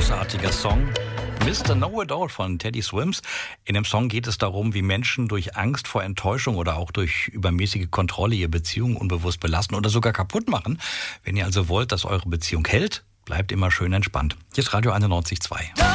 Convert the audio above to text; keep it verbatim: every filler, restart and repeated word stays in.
großartiger Song. Mister Know-It-All von Teddy Swims. In dem Song geht es darum, wie Menschen durch Angst vor Enttäuschung oder auch durch übermäßige Kontrolle ihre Beziehung unbewusst belasten oder sogar kaputt machen. Wenn ihr also wollt, dass eure Beziehung hält, bleibt immer schön entspannt. Hier ist Radio einundneunzig Komma zwei.